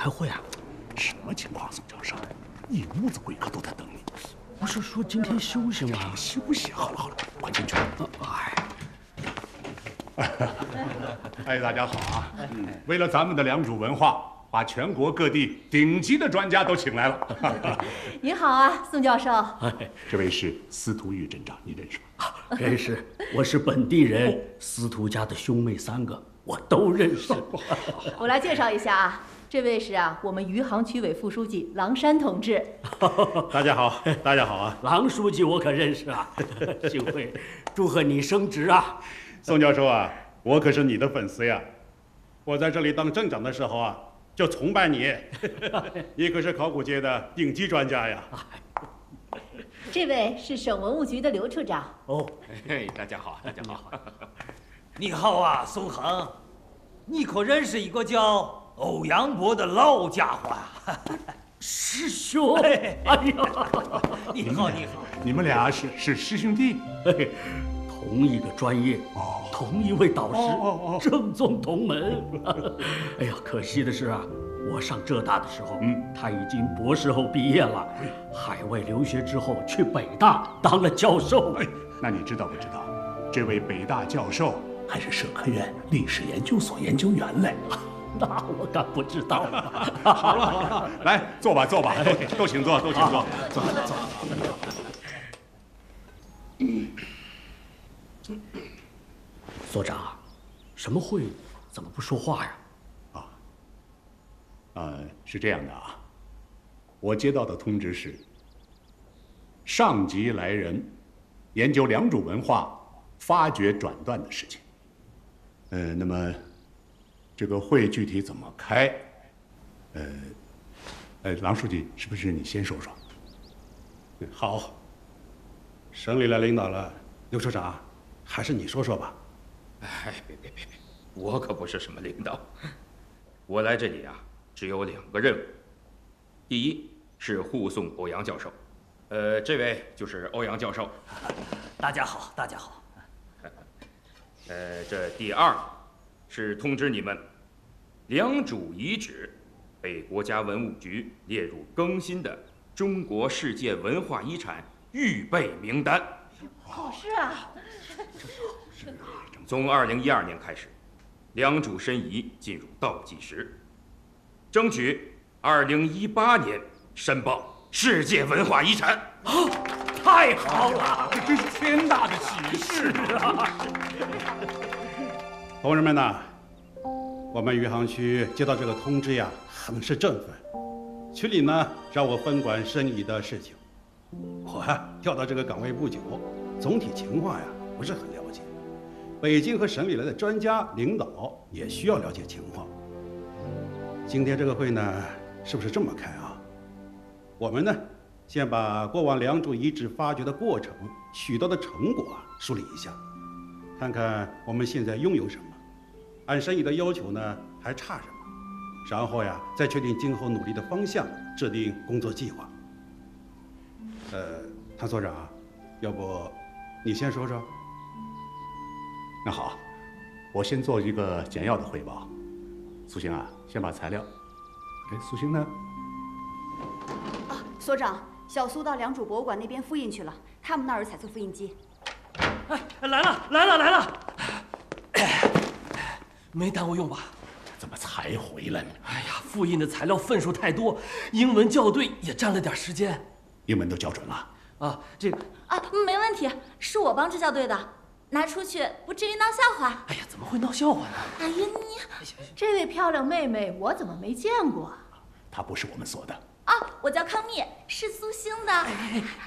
开会啊？ 什么情况，宋教授？一屋子贵客都在等你。 不是说今天休息吗？ 休息。好了，快进去。哎，大家好啊！为了咱们的良渚文化，把全国各地顶级的专家都请来了。 您好啊，宋教授。 这位是司徒玉镇长，你认识吗？ 认识，我是本地人，司徒家的兄妹3个，我都认识。 我来介绍一下啊，这位是我们余杭区委副书记郎山同志。 大家好，大家好啊！ 郎书记我可认识啊，幸会，祝贺你升职啊！ 宋教授啊，我可是你的粉丝呀！我在这里当镇长的时候啊，就崇拜你，你可是考古界的顶级专家呀！ 这位是省文物局的刘处长。 哦， 大家好，大家好。 你好啊，宋恒，你可认识一个叫欧阳博的老家伙啊？ 师兄，哎呀， 你好， 你们俩是师兄弟？ 同一个专业，同一位导师，正宗同门。哎呀，可惜的是啊，我上浙大的时候，他已经博士后毕业了，海外留学之后去北大当了教授。 那你知道不知道，这位北大教授还是社科院历史研究所研究员嘞？ 那我敢不知道了。 好了，来坐吧，都请坐，都请坐。 坐。所长，什么会？怎么不说话呀？ 是这样的啊，我接到的通知是，上级来人，研究良渚文化发掘转段的事情。那么这个会具体怎么开？郎书记，是不是你先说说？ 好，省里来领导了，刘处长，还是你说说吧。 哎，别，我可不是什么领导，我来这里啊，只有2个任务。第一是护送欧阳教授，这位就是欧阳教授。 大家好，大家好。 这第2是通知你们，良渚遗址被国家文物局列入更新的中国世界文化遗产预备名单。 好事啊！ 从2012年开始，良渚申遗进入倒计时，争取2018年申报世界文化遗产。 太好了， 这真是天大的喜事啊！ 同志们呐，我们余杭区接到这个通知呀，很是振奋。区里呢让我分管申遗的事情，我调到这个岗位不久，总体情况呀不是很了解。北京和省里来的专家领导也需要了解情况。今天这个会呢，是不是这么开啊？我们呢，先把过往良渚遗址发掘的过程、取得的成果梳理一下，看看我们现在拥有什么，按申遗的要求呢还差什么，然后呀，再确定今后努力的方向，制定工作计划。谭所长，要不你先说说？ 那好，我先做一个简要的汇报。苏星啊，先把材料。苏星呢？ 所长，小苏到良渚博物馆那边复印去了，他们那儿有彩色复印机。 来了，没耽误用吧？ 怎么才回来呢？ 哎呀，复印的材料份数太多，英文校对也占了点时间。 英文都校准了？ 这个没问题，是我帮着校对的，拿出去不至于闹笑话。 哎呀，怎么会闹笑话呢？ 哎呀，这位漂亮妹妹我怎么没见过？ 她不是我们所的。 我叫康蜜，是苏星的。